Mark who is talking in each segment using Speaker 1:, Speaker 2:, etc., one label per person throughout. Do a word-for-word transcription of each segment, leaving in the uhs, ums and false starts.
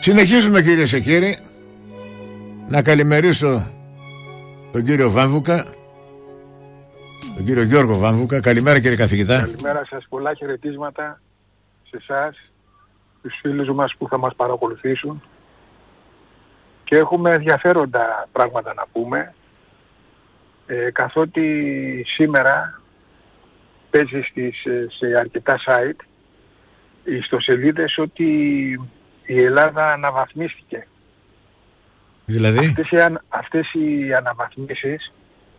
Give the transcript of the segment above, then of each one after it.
Speaker 1: Συνεχίζουμε, κυρίες και κύριοι. Να καλημερίσω τον κύριο Βάμβουκα, τον κύριο Γιώργο Βάμβουκα. Καλημέρα, κύριε καθηγητά.
Speaker 2: Καλημέρα σας, πολλά χαιρετίσματα σε εσάς, τους φίλους μας που θα μας παρακολουθήσουν, και έχουμε ενδιαφέροντα πράγματα να πούμε, ε, καθότι σήμερα παίζει στις, σε αρκετά site οι ιστοσελίδες ότι η Ελλάδα αναβαθμίστηκε.
Speaker 1: Δηλαδή
Speaker 2: αυτές οι, αν, αυτές οι αναβαθμίσεις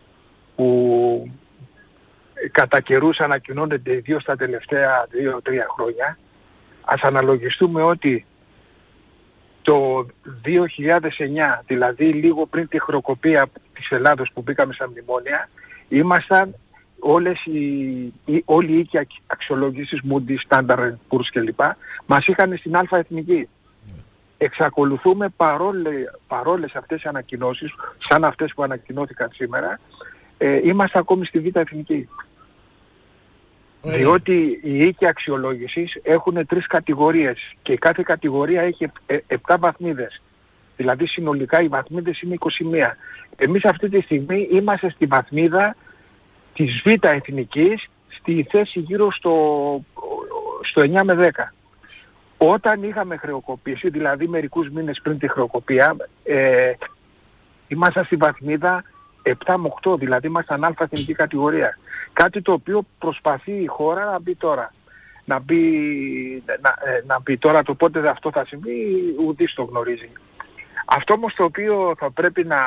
Speaker 2: που κατά καιρούς ανακοινώνονται ιδίως τα τελευταία δύο τρία χρόνια, ας αναλογιστούμε ότι το δύο χιλιάδες εννιά, δηλαδή λίγο πριν τη χρεοκοπία της Ελλάδος που μπήκαμε στα μνημόνια, ήμασταν όλες οι, οι, όλοι οι οίκοι αξιολόγησης, Moody's, Standard and Poor's κλπ. Μας είχαν στην Α εθνική. Εξακολουθούμε παρόλε, παρόλες αυτές τις ανακοινώσεις, σαν αυτές που ανακοινώθηκαν σήμερα, ε, είμαστε ακόμη στη Β εθνική. Yeah. Διότι οι οίκοι αξιολόγησης έχουν τρεις κατηγορίες και κάθε κατηγορία έχει ε, επτά βαθμίδες. Δηλαδή συνολικά οι βαθμίδες είναι είκοσι μία. Εμείς αυτή τη στιγμή είμαστε στη βαθμίδα της Β εθνικής, στη θέση γύρω στο, στο εννιά με δέκα. Όταν είχαμε χρεοκοπήσει, δηλαδή μερικούς μήνες πριν τη χρεοκοπία, ε, ήμασταν στη βαθμίδα επτά με οκτώ, δηλαδή ήμασταν α εθνική κατηγορία. Κάτι το οποίο προσπαθεί η χώρα να μπει τώρα. Να μπει, να, να μπει τώρα, το πότε αυτό θα συμβεί, ουδής το γνωρίζει. Αυτό όμως το οποίο θα πρέπει να,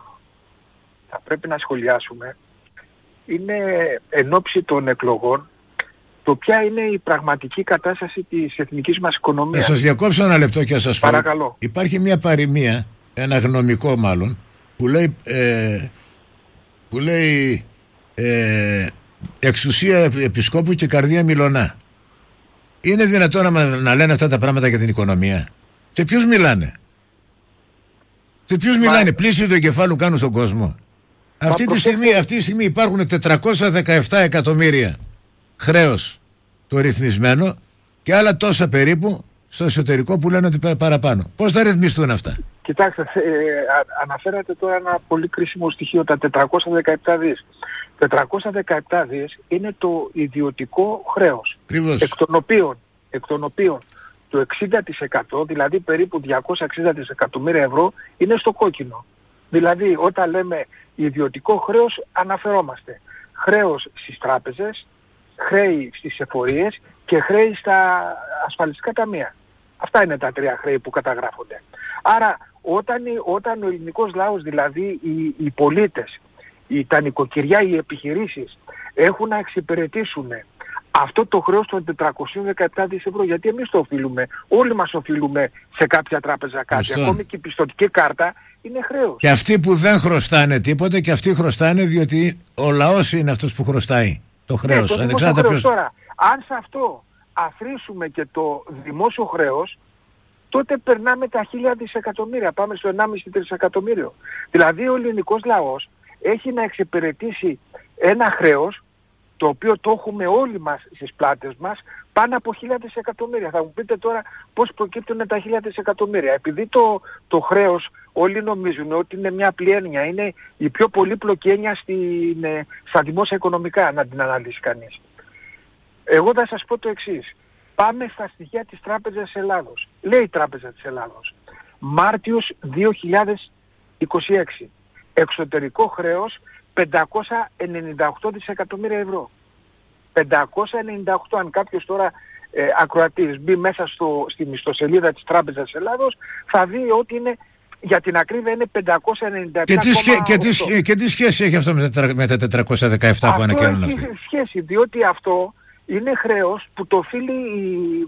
Speaker 2: θα πρέπει να σχολιάσουμε είναι εν ώψη των εκλογών, το ποια είναι η πραγματική κατάσταση της εθνικής μας οικονομίας.
Speaker 1: Θα σας διακόψω ένα λεπτό και θα σας πω.
Speaker 2: Παρακαλώ.
Speaker 1: Υπάρχει μια παροιμία, ένα γνωμικό μάλλον, που λέει, ε, που λέει ε, εξουσία επισκόπου και καρδία μιλωνά. Είναι δυνατόν να, να λένε αυτά τα πράγματα για την οικονομία? Σε ποιους μιλάνε? Σε ποιους Μα... μιλάνε? Πλήσιο του εγκεφάλου κάνουν στον κόσμο. Αυτή τη, στιγμή, αυτή τη στιγμή υπάρχουν τετρακόσια δεκαεπτά εκατομμύρια χρέος το ρυθμισμένο και άλλα τόσα περίπου στο εσωτερικό που λένε ότι παραπάνω. Πώς θα ρυθμιστούν αυτά?
Speaker 2: Κοιτάξτε, ε, αναφέρατε τώρα ένα πολύ κρίσιμο στοιχείο, τα τετρακόσια δεκαεπτά δις. τετρακόσια δεκαεπτά δις είναι το ιδιωτικό χρέος.
Speaker 1: Ακριβώς.
Speaker 2: Εκ των οποίων, εκ των οποίων το εξήντα τοις εκατό, δηλαδή περίπου διακόσια εξήντα δισεκατομμύρια ευρώ, είναι στο κόκκινο. Δηλαδή όταν λέμε ιδιωτικό χρέος αναφερόμαστε χρέος στις τράπεζες, χρέη στις εφορίες και χρέη στα ασφαλιστικά ταμεία. Αυτά είναι τα τρία χρέη που καταγράφονται. Άρα όταν, όταν ο ελληνικός λαός, δηλαδή οι, οι πολίτες, οι, τα νοικοκυριά, οι επιχειρήσεις έχουν να εξυπηρετήσουν αυτό το χρέος των τετρακόσια δεκαεπτά δις ευρώ, γιατί εμείς το οφείλουμε, όλοι μας οφείλουμε σε κάποια τράπεζα κάτι, Ιστό. Ακόμη και η πιστωτική κάρτα είναι χρέος.
Speaker 1: Και αυτοί που δεν χρωστάνε τίποτα, και αυτοί χρωστάνε διότι ο λαός είναι αυτός που χρωστάει το χρέος.
Speaker 2: Ναι, το
Speaker 1: ανεξάρτητα
Speaker 2: χρέος.
Speaker 1: Ποιος...
Speaker 2: Τώρα, αν σε αυτό αφρίσουμε και το δημόσιο χρέος, τότε περνάμε τα χίλια δισεκατομμύρια, πάμε στο ενάμιση τρισεκατομμύριο. Δηλαδή ο ελληνικός λαός έχει να εξυπηρετήσει ένα χρέος το οποίο το έχουμε όλοι μας στις πλάτες μας, πάνω από χίλια δισεκατομμύρια. Θα μου πείτε τώρα πώς προκύπτουν τα χίλια δισεκατομμύρια. Επειδή το, το χρέος όλοι νομίζουν ότι είναι μια απλή έννοια, είναι η πιο πολύπλοκη έννοια στην, στα δημόσια οικονομικά, να την αναλύσει κανείς. Εγώ θα σας πω το εξής. Πάμε στα στοιχεία της Τράπεζας Ελλάδος. Λέει η Τράπεζα της Ελλάδος, Μάρτιος δύο χιλιάδες είκοσι έξι, εξωτερικό χρέος πεντακόσια ενενήντα οκτώ δισεκατομμύρια ευρώ. πεντακόσια ενενήντα οκτώ, αν κάποιος τώρα ε, ακροατής μπει μέσα στο, στην ιστοσελίδα της Τράπεζας Ελλάδος, θα δει ότι είναι, για την ακρίβεια, είναι πεντακόσια ενενήντα επτά.
Speaker 1: Και τι, σχέ, και, τι, και τι σχέση έχει αυτό με τα, με τα τετρακόσια δεκαεπτά αυτό που ανακοινώνουν αυτοί?
Speaker 2: Έχει σχέση, διότι αυτό είναι χρέος που το οφείλει η,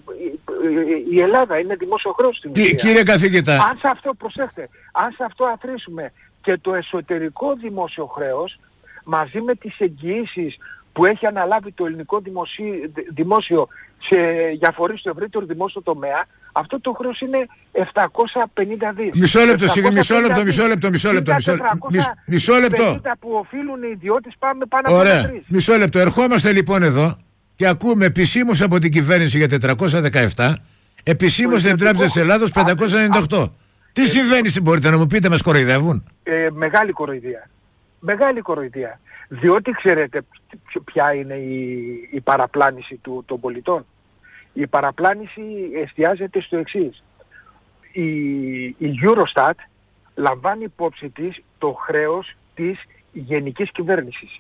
Speaker 2: η, η Ελλάδα, είναι δημόσιο χρέος στην ουσία.
Speaker 1: Κύριε καθηγητά,
Speaker 2: αν σε αυτό, προσέχτε, αν σε αυτό αθροίσουμε και το εσωτερικό δημόσιο χρέος, μαζί με τις εγγυήσεις που έχει αναλάβει το ελληνικό δημοσί, δημόσιο σε, για φορείς στο ευρύτερο δημόσιο τομέα, αυτό το χρέος είναι επτακόσια πενήντα δις.
Speaker 1: Μισό λεπτό, μισό λεπτό, μισό λεπτό, μισό λεπτό, μισό λεπτό.
Speaker 2: που οφείλουν οι ιδιώτες, πάμε πάνω από
Speaker 1: Ωραία,
Speaker 2: τρεις.
Speaker 1: μισό λεπτό. Ερχόμαστε λοιπόν εδώ και ακούμε επισήμως από την κυβέρνηση για τετρακόσια δεκαεπτά, Επισήμως στην Τράπεζα της Ελλάδος πεντακόσια ενενήντα οκτώ. Τι συμβαίνει, μπορείτε να μου πείτε, μας κοροϊδεύουν?
Speaker 2: Ε, μεγάλη κοροϊδία. Μεγάλη κοροϊδία. Διότι ξέρετε ποια είναι η, η παραπλάνηση του, των πολιτών. Η παραπλάνηση εστιάζεται στο εξής. Η, η Eurostat λαμβάνει υπόψη της το χρέος της γενικής κυβέρνησης.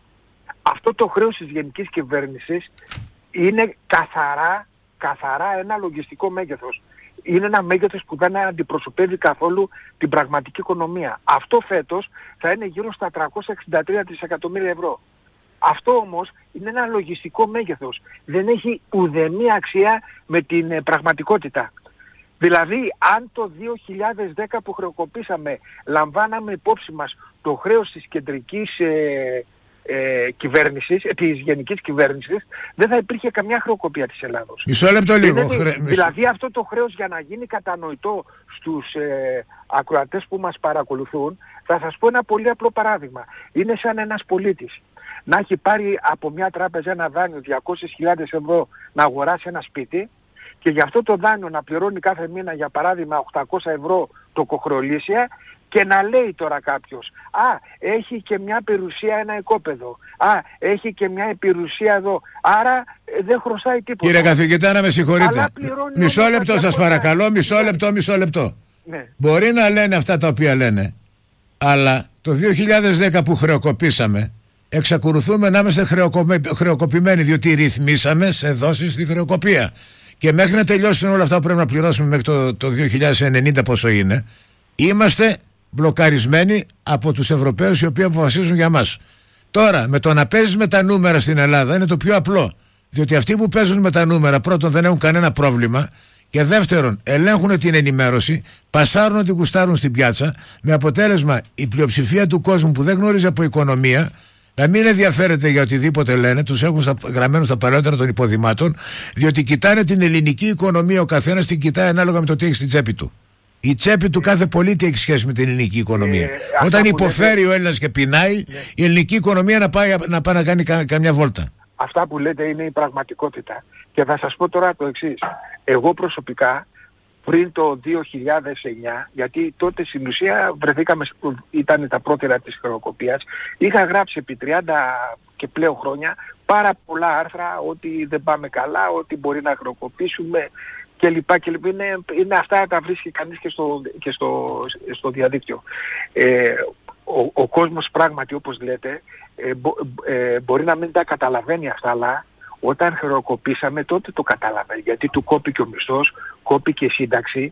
Speaker 2: Αυτό το χρέος της γενικής κυβέρνησης είναι καθαρά, καθαρά ένα λογιστικό μέγεθος. Είναι ένα μέγεθος που δεν αντιπροσωπεύει καθόλου την πραγματική οικονομία. Αυτό φέτος θα είναι γύρω στα τριακόσια εξήντα τρία δισεκατομμύρια ευρώ. Αυτό όμως είναι ένα λογιστικό μέγεθος. Δεν έχει ουδέμια αξία με την ε, πραγματικότητα. Δηλαδή, αν το δύο χιλιάδες δέκα που χρεοκοπήσαμε λαμβάναμε υπόψη μας το χρέος της κεντρικής ε, ε, κυβέρνησης, ε, της γενικής κυβέρνησης, δεν θα υπήρχε καμιά χρεοκοπία της Ελλάδος.
Speaker 1: Μισό λεπτό λίγο.
Speaker 2: Είναι,
Speaker 1: χρε...
Speaker 2: Δηλαδή αυτό το χρέος, για να γίνει κατανοητό στους ε, ακροατές που μας παρακολουθούν, θα σας πω ένα πολύ απλό παράδειγμα. Είναι σαν ένας πολίτης να έχει πάρει από μια τράπεζα ένα δάνειο διακόσιες χιλιάδες ευρώ να αγοράσει ένα σπίτι και για αυτό το δάνειο να πληρώνει κάθε μήνα, για παράδειγμα, οκτακόσια ευρώ το κοχρολήσια, και να λέει τώρα κάποιος, α, έχει και μια περιουσία ένα οικόπεδο, α, έχει και μια περιουσία εδώ, άρα ε, δεν χρωστάει τίποτα.
Speaker 1: Κύριε καθηγητά, να με συγχωρείτε. Μισό λεπτό σας παρακαλώ, μισό λεπτό, μισό λεπτό.
Speaker 2: Ναι.
Speaker 1: Μπορεί να λένε αυτά τα οποία λένε, αλλά το δύο χιλιάδες δέκα που χρεοκοπήσαμε, εξακολουθούμε να είμαστε χρεοκοπημένοι, διότι ρυθμίσαμε σε δόσεις στη χρεοκοπία. Και μέχρι να τελειώσουν όλα αυτά που πρέπει να πληρώσουμε μέχρι το, το δύο χιλιάδες ενενήντα, πόσο είναι, είμαστε μπλοκαρισμένοι από τους Ευρωπαίους οι οποίοι αποφασίζουν για μας. Τώρα, με το να παίζεις με τα νούμερα στην Ελλάδα είναι το πιο απλό. Διότι αυτοί που παίζουν με τα νούμερα, πρώτον, δεν έχουν κανένα πρόβλημα, και δεύτερον, ελέγχουν την ενημέρωση, πασάρουν ότι γουστάρουν στην πιάτσα, με αποτέλεσμα η πλειοψηφία του κόσμου που δεν γνωρίζει από οικονομία να μην ενδιαφέρεται για οτιδήποτε λένε, τους έχουν στα, γραμμένους στα παλαιότερα των υποδημάτων, διότι κοιτάνε την ελληνική οικονομία, ο καθένας την κοιτάει ανάλογα με το τι έχει στην τσέπη του. Η τσέπη του κάθε πολίτη έχει σχέση με την ελληνική οικονομία. Ε, Όταν υποφέρει λέτε... ο Έλληνας και πεινάει, ναι, η ελληνική οικονομία να πάει να, πάει να κάνει κα, καμιά βόλτα.
Speaker 2: Αυτά που λέτε είναι η πραγματικότητα. Και θα σας πω τώρα το εξής. Εγώ προσωπικά, πριν το δύο χιλιάδες εννιά, γιατί τότε στην ουσία βρεθήκαμε, ήταν τα πρώτερα της χρεοκοπίας, είχα γράψει επί τριάντα και πλέον χρόνια πάρα πολλά άρθρα ότι δεν πάμε καλά, ότι μπορεί να χρεοκοπήσουμε και λοιπά και λοιπά. Είναι, είναι αυτά τα βρίσκει κανείς και στο, και στο, στο διαδίκτυο. Ε, ο, ο κόσμος πράγματι, όπως λέτε, ε, μπο, ε, μπορεί να μην τα καταλαβαίνει αυτά, αλλά όταν χρεοκοπήσαμε τότε το κατάλαβε, γιατί του κόπηκε ο μισθός, κόπηκε η σύνταξη,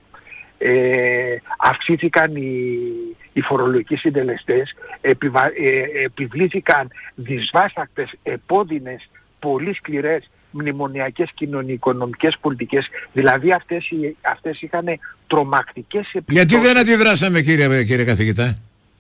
Speaker 2: ε, αυξήθηκαν οι, οι φορολογικοί συντελεστές, επιβα, ε, επιβλήθηκαν δυσβάστακτες, επώδυνες, πολύ σκληρές μνημονιακές κοινωνικονομικές πολιτικές, δηλαδή αυτές, αυτές είχαν τρομακτικές επιπτώσεις.
Speaker 1: Γιατί δεν αντιδράσαμε, κύριε, κύριε καθηγητά?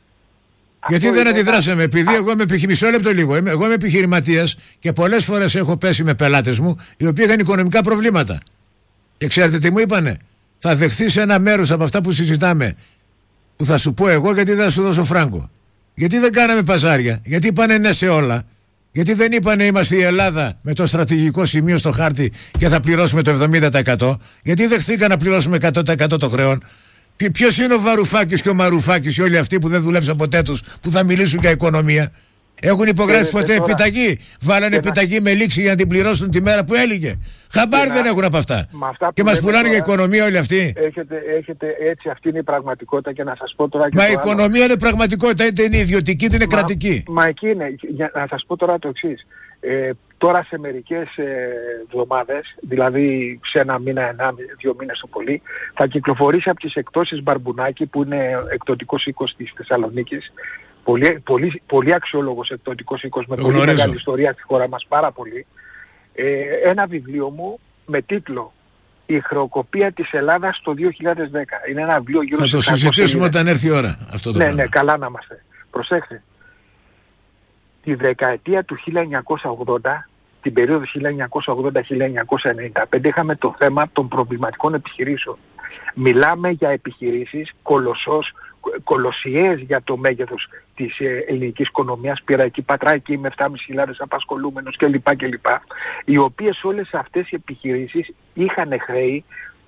Speaker 1: Γιατί δεν αντιδράσαμε? Επειδή α... εγώ είμαι επιχειρηματίας, λεπτό λίγο, εγώ είμαι επιχειρηματίας και πολλές φορές έχω πέσει με πελάτες μου οι οποίοι είχαν οικονομικά προβλήματα. Και ξέρετε τι μου είπανε? Θα δεχθείς ένα μέρος από αυτά που συζητάμε, που θα σου πω εγώ, γιατί δεν θα σου δώσω φράγκο. Γιατί δεν κάναμε παζάρια? Γιατί είπανε ναι σε όλα? Γιατί δεν είπανε είμαστε η Ελλάδα με το στρατηγικό σημείο στο χάρτη και θα πληρώσουμε το εβδομήντα τοις εκατό? Γιατί δεχθήκαν να πληρώσουμε εκατό τοις εκατό το χρέον? Ποιος είναι ο Βαρουφάκης και ο Μαρουφάκης και όλοι αυτοί που δεν δουλέψαν ποτέ τους, που θα μιλήσουν για οικονομία? Έχουν υπογράψει ποτέ τώρα επιταγή? Βάλανε επιταγή να... με λήξη για να την πληρώσουν τη μέρα που έλεγε? Χαμπάρι δεν έχουν από αυτά. αυτά και μας πουλάνε για οικονομία όλοι αυτοί.
Speaker 2: Έχετε, έχετε, έτσι, αυτή είναι η πραγματικότητα. Και να σας πω τώρα και
Speaker 1: Μα
Speaker 2: η
Speaker 1: οικονομία άλλο είναι πραγματικότητα, είτε είναι ιδιωτική είτε είναι μα, κρατική.
Speaker 2: Μα εκεί είναι. Για να σας πω τώρα το εξής. Ε, τώρα σε μερικές εβδομάδες, δηλαδή σε ένα μήνα, ένα, δύο μήνες το πολύ, θα κυκλοφορήσει από τις εκτόσεις Μπαρμπουνάκη, που είναι εκδοτικός οίκος της Θεσσαλονίκης, πολύ, πολύ, πολύ αξιόλογος εκδοτικός οίκος με πολύ μεγάλη ιστορία στη χώρα μας, πάρα πολύ, ε, ένα βιβλίο μου με τίτλο «Η χρεοκοπία της Ελλάδας το δύο χιλιάδες δέκα». Είναι ένα βιβλίο γύρω
Speaker 1: Θα το συζητήσουμε όταν έρθει η ώρα αυτό το
Speaker 2: ναι,
Speaker 1: πράγμα.
Speaker 2: Ναι, καλά να είμαστε. Προσέξτε. Τη δεκαετία του χίλια εννιακόσια ογδόντα, την περίοδο χίλια εννιακόσια ογδόντα με χίλια εννιακόσια ενενήντα πέντε, είχαμε το θέμα των προβληματικών επιχειρήσεων. Μιλάμε για επιχειρήσεις κολοσσός, κολοσιαίες για το μέγεθος της ελληνικής οικονομίας, Πυραϊκή Πατράκη με επτά χιλιάδες πεντακόσιους απασχολούμενους κλπ. κλπ. Οι οποίες όλες αυτές οι επιχειρήσεις είχαν χρέη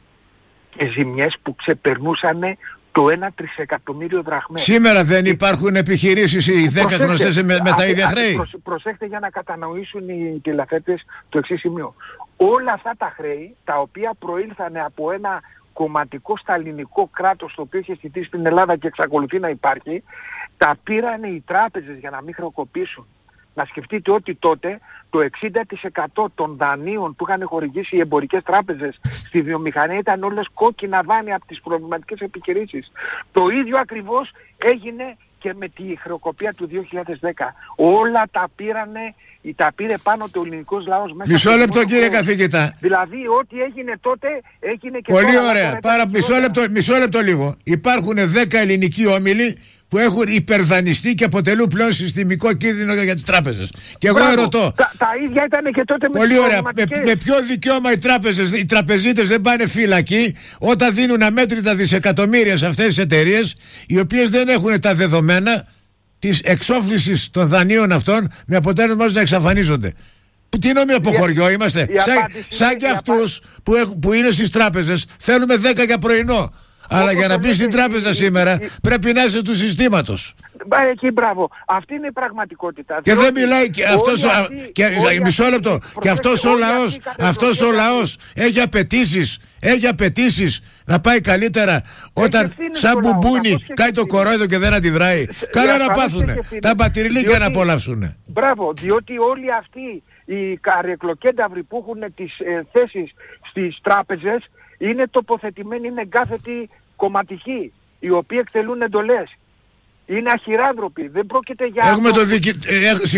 Speaker 2: και ζημιές που ξεπερνούσαν το ένα τρισεκατομμύριο δραχμές.
Speaker 1: Σήμερα δεν υπάρχουν επιχειρήσεις οι δέκα γνωστές με, με τα ίδια χρέη.
Speaker 2: Προσε, προσέχτε για να κατανοήσουν οι τηλεθέτες το εξής σημείο. Όλα αυτά τα χρέη, τα οποία προήλθαν από ένα κομματικό σταλινικό κράτος το οποίο είχε στηθεί στην Ελλάδα και εξακολουθεί να υπάρχει, τα πήραν οι τράπεζες για να μην χρεοκοπήσουν. Να σκεφτείτε ότι τότε το εξήντα τοις εκατό των δανείων που είχαν χορηγήσει οι εμπορικές τράπεζες στη βιομηχανία ήταν όλες κόκκινα δάνεια από τις προβληματικές επιχειρήσεις. Το ίδιο ακριβώς έγινε και με τη χρεοκοπία του δύο χιλιάδες δέκα. Όλα τα πήρανε, τα πήρε πάνω το ελληνικός λαός μέσα.
Speaker 1: Μισό λεπτό κύριε καθηγητά.
Speaker 2: Δηλαδή ό,τι έγινε τότε έγινε και
Speaker 1: πολύ
Speaker 2: τώρα.
Speaker 1: Ωραία. Πάρα, μισό, λεπτό, μισό λεπτό λίγο. Υπάρχουν δέκα ελληνικοί όμιλοι που έχουν υπερδανιστεί και αποτελούν πλέον συστημικό κίνδυνο για τις τράπεζες. Και εγώ ερωτώ.
Speaker 2: Τα, τα ίδια ήταν και τότε με
Speaker 1: πολύ ωραία. Με, με ποιο δικαίωμα οι τράπεζες, οι τραπεζίτες δεν πάνε φυλακή όταν δίνουν αμέτρητα δισεκατομμύρια σε αυτές τις εταιρείες, οι οποίες δεν έχουν τα δεδομένα της εξόφλησης των δανείων αυτών, με αποτέλεσμα να εξαφανίζονται. Τι νόμιο από χωριό είμαστε? Σαν, σαν και αυτούς που, έχουν, που είναι στις τράπεζες θέλουμε δέκα για πρωινό. Αλλά για να μπει στην τράπεζα σήμερα πρέπει να είσαι του συστήματος.
Speaker 2: Εκεί μπράβο. Αυτή είναι η πραγματικότητα.
Speaker 1: Και δεν μιλάει και αυτός ο, και, μισό λεπτό. Και αυτός ο λαός, αυτός ο λαός έχει απαιτήσεις, έχει απαιτήσεις να πάει καλύτερα όταν σαν μπουμπούνι κάνει το κορόιδο και δεν αντιδράει. Καλά να πάθουνε. Τα μπατηριλίκια να απολαύσουνε.
Speaker 2: Μπράβο, διότι όλοι αυτοί οι καρεκλοκένταυροι που έχουν τις ε, θέσεις στις τράπεζες είναι τοποθετημένοι, είναι εγκάθετοι κομματικοί, οι οποίοι εκτελούν εντολές. Είναι αχυράνθρωποι, δεν πρόκειται για...
Speaker 1: Έχουμε το δικη...